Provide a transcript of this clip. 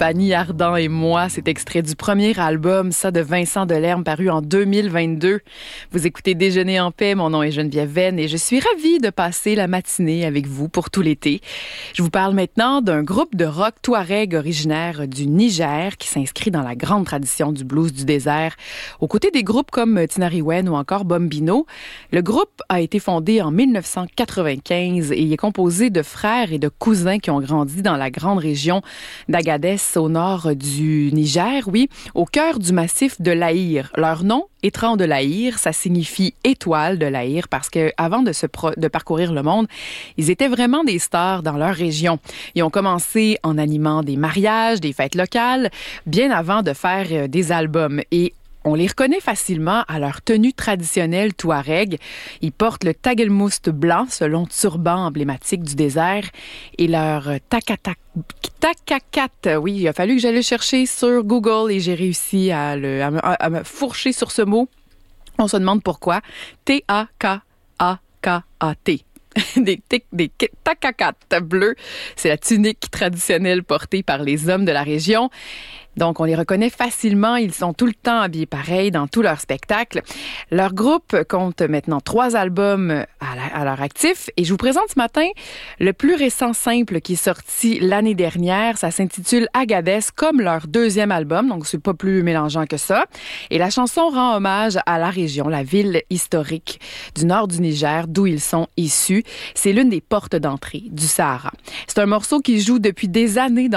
Fanny Ardant et moi. C'est extrait du premier album, ça, de Vincent Delerme, paru en 2022. Vous écoutez Déjeuner en paix, mon nom est Geneviève Venn et je suis ravie de passer la matinée avec vous pour tout l'été. Je vous parle maintenant d'un groupe de rock touareg originaire du Niger qui s'inscrit dans la grande tradition du blues du désert. Aux côtés des groupes comme Tinariwen ou encore Bombino, le groupe a été fondé en 1995 et il est composé de frères et de cousins qui ont grandi dans la grande région d'Agadez, au nord du Niger, oui, au cœur du massif de l'Aïr. Leur nom, Étran de l'Aïr, ça signifie étoile de l'Aïr parce que avant de parcourir le monde, ils étaient vraiment des stars dans leur région. Ils ont commencé en animant des mariages, des fêtes locales, bien avant de faire des albums. Et on les reconnaît facilement à leur tenue traditionnelle touareg. Ils portent le tagelmoust blanc, ce long turban emblématique du désert, et leur takakat. Oui, il a fallu que j'aille le chercher sur Google et j'ai réussi à me fourcher sur ce mot. On se demande pourquoi. T-A-K-A-K-A-T. Des takakats bleus. C'est la tunique traditionnelle portée par les hommes de la région. Donc, on les reconnaît facilement. Ils sont tout le temps habillés pareil dans tous leurs spectacles. Leur groupe compte maintenant 3 albums à leur actif. Et je vous présente ce matin le plus récent simple qui est sorti l'année dernière. Ça s'intitule Agadez, comme leur 2e album. Donc, c'est pas plus mélangeant que ça. Et la chanson rend hommage à la région, la ville historique du nord du Niger, d'où ils sont issus. C'est l'une des portes d'entrée du Sahara. C'est un morceau qui joue depuis des années dans